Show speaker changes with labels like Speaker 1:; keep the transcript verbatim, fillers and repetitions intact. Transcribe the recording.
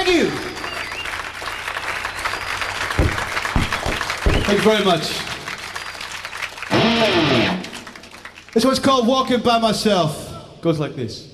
Speaker 1: you. Thank you very much. This one's called Walking by Myself. Goes like this.